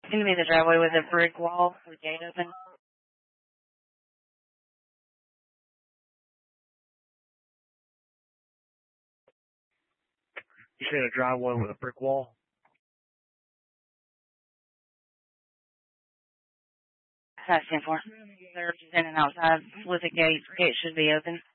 going to be the driveway with a brick wall with the gate open. You said a driveway with a brick wall? That's 10-4. They're in and outside with a gate. Gate should be open.